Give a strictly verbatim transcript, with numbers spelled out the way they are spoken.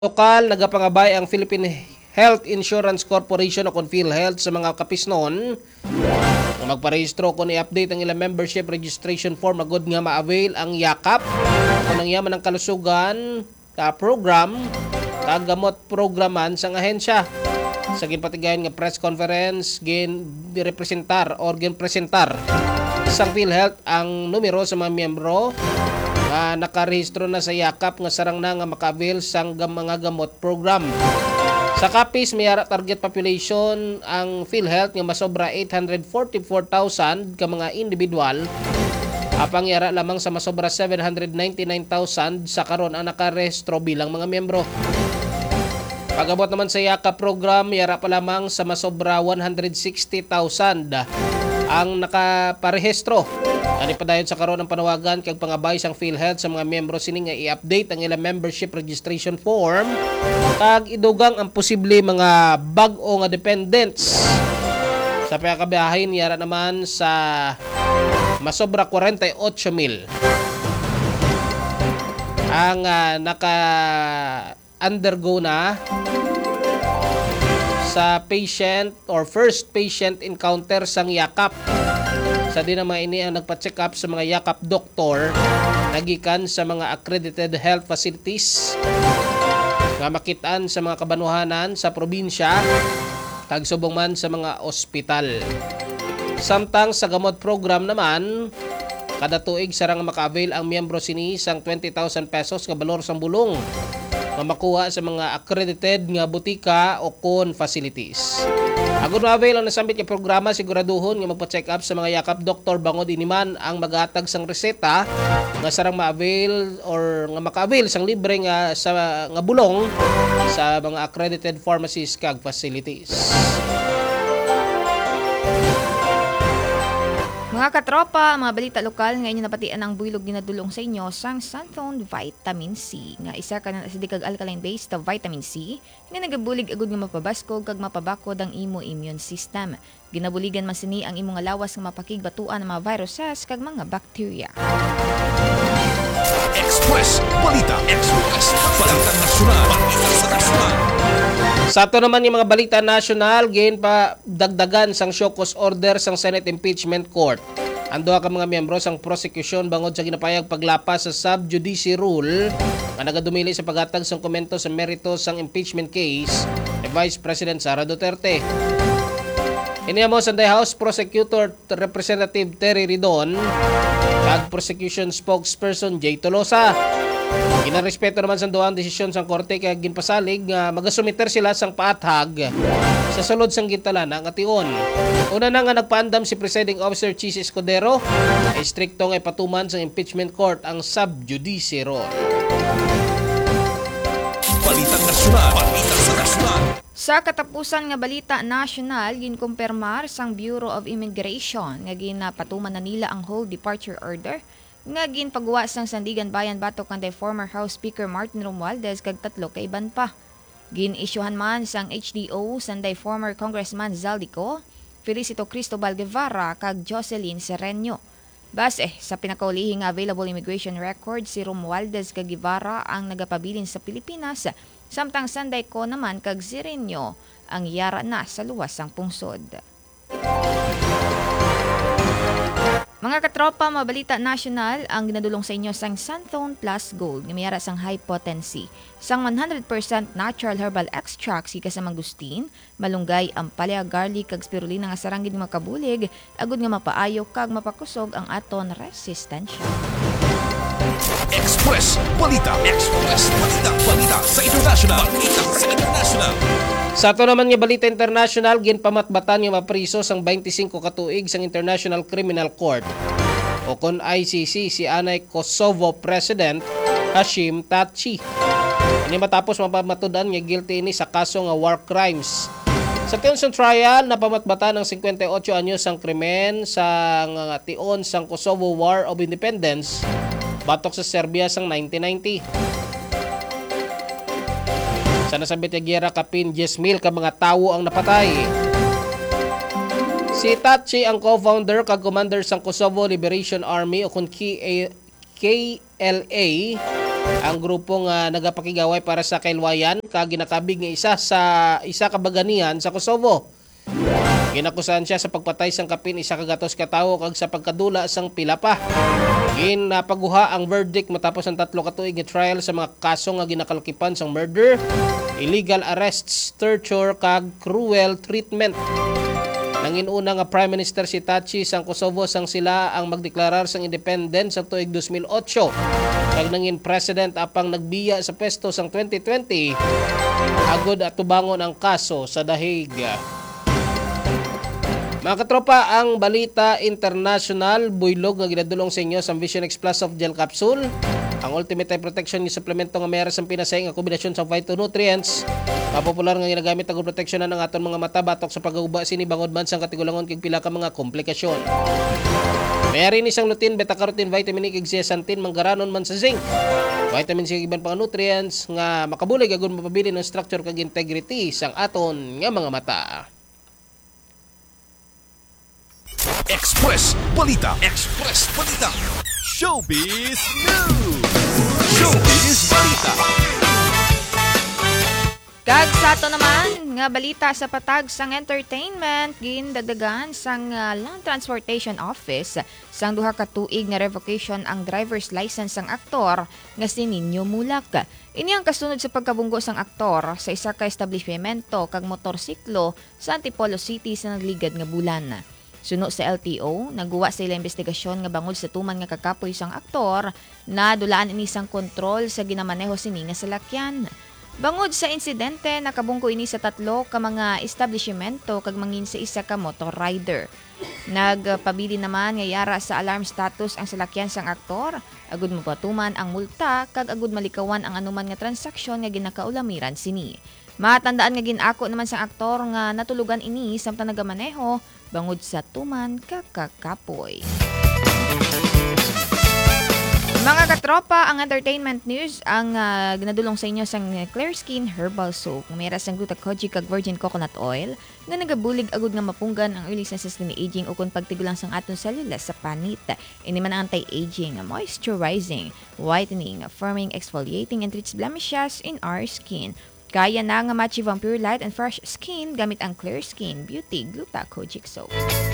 Lokal, nagapangabay ang Philippine Health Insurance Corporation o PhilHealth sa mga kapisnon kung magparehistro kung i-update ang ilang membership registration form agad nga ma-avail ang yakap kung ang yaman ng kalusugan ka program kagamot programan sa ahensya. Sa ginpatigayon nga press conference gin representar or gin presentar sa PhilHealth ang numero sa mga miyembro nga nakarehistro na sa yakap nga sarang na nga maka-avail sang mga gamot program. Sa kapis mayara target population ang PhilHealth nga masobra eight hundred forty-four thousand ka mga individual. Apang yara lamang sa masobra seven hundred ninety-nine thousand sa karon ang nakarehistro bilang mga miyembro. Pagabot naman sa yakap program yara pa lamang sa masobra one hundred sixty thousand ang nakaparehistro. Ani pa dayon sa karon ang panawagan kag pangabay sang PhilHealth sa mga miyembro sini nga i-update ang ilang membership registration form kag idugang ang posible mga bag-o nga dependents. Sa pagkabiyahin yara naman sa masobra forty-eight mil ang uh, naka undergo na sa patient or first patient encounter sang yakap. Sa din naman ini ang nagpa-check up sa mga yakap doktor nagikan sa mga accredited health facilities nga makitaan sa mga kabanuhanan sa probinsya kag subong man sa mga ospital. Samtang sa gamot program naman kada tuig sarang maka-avail ang miyembro sini sang twenty thousand pesos nga balor sang bulong nga makuha sa mga accredited nga butika o kon facilities. Agud ma-avail ang nasambit nga programa siguraduhon nga magpa-check up sa mga yakap doktor bangod iniman ang maghatag sang reseta nga sarang ma-avail or nga maka-avail sang libre nga sa nga bulong sa mga accredited pharmacies kag facilities. Mga katropa, mga balita lokal, ngayon napatian ang buylog ginadulong sa inyo sang Santhone Vitamin C. Nga isa ka na acidic kag alkaline based na vitamin C, nga nagabulig agud nga mapabaskog kag mapabakod ang imo immune system. Ginabuligan man sini ang imo nga lawas nga mapakigbatuan ng mga viruses kag mga bacteria. Express Balita Express Balita Nasional Balita sa Nasional. Sa ato naman yung mga balita national, gain pa dagdagan sang show cause order sang Senate Impeachment Court. Ando ka mga miyembro sang prosecution bangod sa ginapayag paglapas sa sub judice rule nga nagadumili sa paghatag sang komento sa merito sang impeachment case ni Vice President Sara Duterte. Iniamo sa House Prosecutor Representative Terry Ridon kag prosecution spokesperson Jay Tolosa. Ginarespeto naman sa duang desisyon sang korte kaya ginpasalig nga uh, magasumiter sila sang paathag sa sulod sang gintalana nga tion. Una na nga nagpaandam si Presiding Officer Chis Escudero ay strikto nga ipatuman sa impeachment court ang sub judice rule. Balitang Nasional, Balitang sa Nasional. Sa katapusan nga balita national, ginkumpirmar sang Bureau of Immigration nga ginapatuman na nila ang whole departure order nga ginpagawa sang Sandigan Bayan batok kanday former House Speaker Martin Romualdez kag tatlo ka iban pa. Gin-isyuhan man sang H D O sanday former Congressman Zaldico, Felicito Cristobal Guevara kag Jocelyn Sereno. Base sa pinakaulihing available immigration record, si Romualdez kag Guevara ang nagapabilin sa Pilipinas, samtang sanday ko naman kag Sereno ang yara na sa luwas sang pungsod. Mga katropa, mabalita national, ang ginadulong sa inyo sang Santhone Plus Gold nga mayara sang high potency. Sang one hundred percent natural herbal extract si kasamang gustin, malunggay, ampalaya, garlic, kag spirulina nga sarang gid makabulig, agud nga mapaayo kag mapakusog ang aton resistensya. Express Balita Express Balita Balita sa International Balita sa International. Sa ato naman nga balita international, ginpamatbatan nga mapriso sang twenty-five ka tuig sang International Criminal Court o kon I C C si anay Kosovo President Hashim Thaçi. Ini matapos mapamatudan nga guilty ini sa kaso nga war crimes. Sa tion sang trial, napamatbatan ng fifty-eight anyos sang krimen sa nga tion sang Kosovo War of Independence batok sa Serbia sang nineteen ninety. Sa nasabit nga giyera kapin ten mil ka mga tawo ang napatay. Si Thaçi ang co-founder kag commander sang Kosovo Liberation Army o kun K L A ang grupo nga nagapakigaway para sa kailwayan kag ginakabig nga isa sa isa ka baganihan sa Kosovo. Ginakusahan siya sa pagpatay sang kapin isa ka gatos ka tawo kag sa pagkadula sang pila pa. Ginapaguha ang verdict matapos ang tatlo ka tuig nga trial sa mga kaso nga ginakalukipan sang murder, illegal arrests, torture kag cruel treatment. Nanginuna nga Prime Minister si Taci sang Kosovo sang sila ang magdeklarar sang independence sa tuig two thousand eight. Kag nangin president apang nagbiya sa pwesto sang twenty twenty, agod at tubangon ang kaso sa dahig. Mga katropa, ang balita international, buylog nga ginadulong sa inyo sa Vision X Plus of Gel Capsule. Ang ultimate eye protection yung supplemento nga mayroon sa pinasay nga kombinasyon sa phytonutrients. Mapopular nga ginagamit ang proteksyon ng aton mga mata batok sa pag-uba sini bangod man sang katigulangon kag pila ka mga komplikasyon. Mayroon isang lutein, beta-carotene, vitamin E, kag zeaxanthin, manggaranon man sa zinc. Vitamin C kag iban pang nutrients nga makabulig agud mapabili ng structure kag integrity sang aton nga mga mata. Express Balita. Express Balita. Showbiz News. Showbiz Balita. Kag sa ato naman nga balita sa patag sang entertainment, gindagdagan sang uh, Land Transportation Office sang duha ka tuig nga revocation ang driver's license sang aktor nga si Nino Mulak. Ini ang kasunod sa pagkabunggo sang aktor sa isa ka establishmento kag motorsiklo sa Antipolo City sa nagligad nga bulan. Suno sa L T O, nagguwa sila investigasyon nga bangod sa tuman nga kakapoy sang aktor na dulaan ini sang kontrol sa ginamaneho sini nga salakyan. Bangod sa insidente, nakabungko ini sa tatlo ka mga establishmento kag mangin sa isa ka motor rider. Nagpabili naman nga yara sa alarm status ang salakyan sang aktor, agud mapatuman ang multa kag agud malikawan ang anuman nga transaksyon nga ginakaulamiran sini. Matandaan nga ginako naman sang aktor nga natulugan ini samtang nagamaneho bangod sa tuman kakakapoy. Mga katropa, ang entertainment news ang uh, ginadulong sa inyo sang Clear Skin Herbal Soap. Mera sang glutathione kag virgin coconut oil nga nagabulig agud nga mapunggan ang early signs ni aging o kung pagtigulang sang aton selula sa panit. Ini man ang anti-aging, moisturizing, whitening, firming, exfoliating and treats blemishes in our skin. Kaya na nga ma-achieve ang pure light and fresh skin gamit ang Clear Skin Beauty Glutathione Soap.